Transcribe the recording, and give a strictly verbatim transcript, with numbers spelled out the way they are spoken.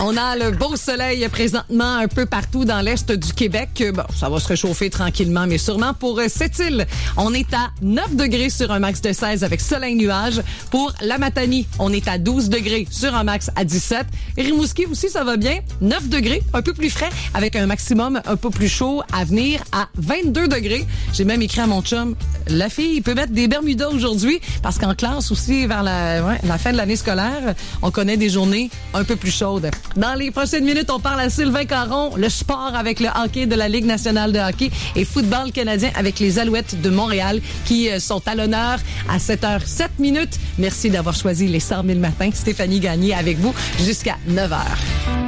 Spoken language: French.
On a le beau soleil présentement un peu partout dans l'est du Québec. Bon, ça va se réchauffer tranquillement, mais sûrement pour Sept-Îles. On est à neuf degrés sur un max de seize avec soleil-nuage. Pour la Matanie, on est à douze degrés sur un max à dix-sept. Et Rimouski aussi, ça va bien. neuf degrés, un peu plus frais, avec un maximum un peu plus chaud à venir à vingt-deux degrés. J'ai même écrit à mon chum, la fille peut mettre des Bermudas aujourd'hui, parce qu'en classe aussi, vers la, ouais, la fin de l'année scolaire, on connaît des journées un peu plus chaudes. Dans les prochaines minutes, on parle à Sylvain Caron, le sport avec le hockey de la Ligue nationale de hockey et football canadien avec les Alouettes de Montréal qui sont à l'honneur à sept heures sept minutes. Merci d'avoir choisi les cent mille matins. Stéphanie Gagné avec vous jusqu'à neuf heures.